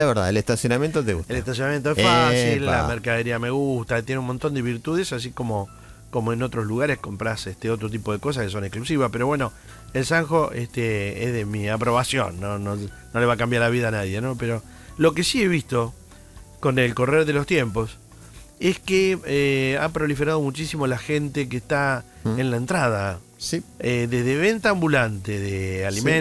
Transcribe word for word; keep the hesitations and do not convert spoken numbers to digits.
La verdad, el estacionamiento te gusta. El estacionamiento es fácil, Epa. la mercadería me gusta, tiene un montón de virtudes, así como, como en otros lugares compras este otro tipo de cosas que son exclusivas. Pero bueno, el Sanjo este, es de mi aprobación, ¿no? No, no le va a cambiar la vida a nadie, ¿no? Pero lo que sí he visto con el correr de los tiempos es que eh, ha proliferado muchísimo la gente que está ¿Mm? en la entrada. Sí. Eh, desde venta ambulante de alimentos.